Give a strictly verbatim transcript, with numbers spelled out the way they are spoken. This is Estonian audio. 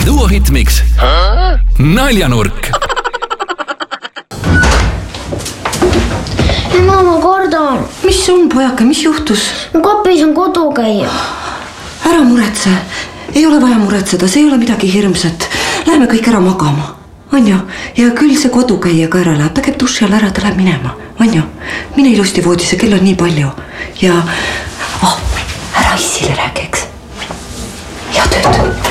Duo Hitmix Naljanurk. Ema, ma kardan. Mis on, pojake, mis juhtus? Kapis on kodukäija. Ära muretse. Ei ole vaja muretseda, see ei ole midagi hirmsat. Läheme kõik ära magama. On ju? Ja küll see kodukäija ka ära läheb. Ta käib duši all ära, ta läheb minema. On ju? Mine ilusti voodisse, kell on nii palju. Ja oh, ära issile räägi, eks? Ja tööd.